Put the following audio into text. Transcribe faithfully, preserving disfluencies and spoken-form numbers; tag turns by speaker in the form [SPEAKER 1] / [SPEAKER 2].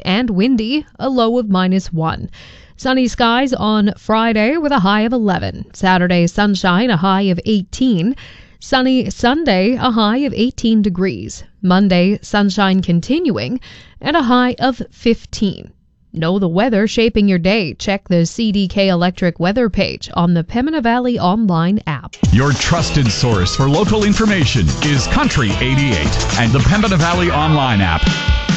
[SPEAKER 1] and windy, a low of minus one. Sunny skies on Friday with a high of eleven. Saturday, sunshine, a high of eighteen. Sunny Sunday, a high of eighteen degrees. Monday, sunshine continuing, and a high of fifteen. Know the weather shaping your day. Check the C D K Electric weather page on the Pembina Valley Online app.
[SPEAKER 2] Your trusted source for local information is Country eighty-eight and the Pembina Valley Online app.